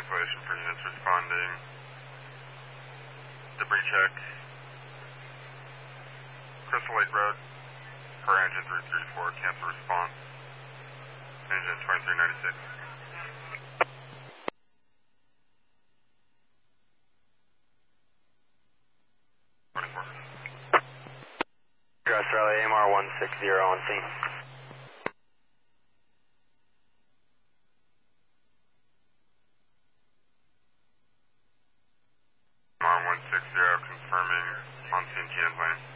cancellation for units responding. Debris check. Crystal Lake Road. Per engine 334, cancel response. Engine 2396. Australia, AMR 160 on scene. AMR 160 confirming on scene TN plane.